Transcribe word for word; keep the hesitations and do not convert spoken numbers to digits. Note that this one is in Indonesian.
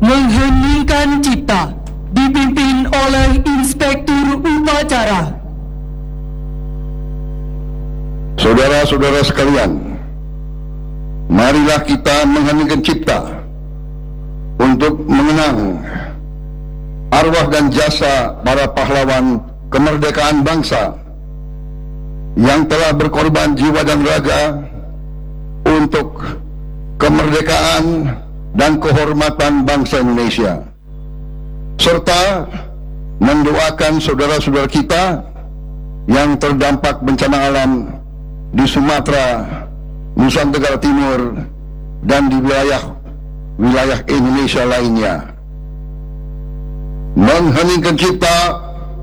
Mengheningkan cipta dipimpin oleh Inspektur Upacara. Saudara-saudara sekalian, marilah kita mengheningkan cipta untuk mengenang arwah dan jasa para pahlawan kemerdekaan bangsa yang telah berkorban jiwa dan raga untuk kemerdekaan dan kehormatan bangsa Indonesia, serta mendoakan saudara-saudara kita yang terdampak bencana alam di Sumatera, Nusa Tenggara Timur, dan di wilayah-wilayah Indonesia lainnya. Mengheningkan cipta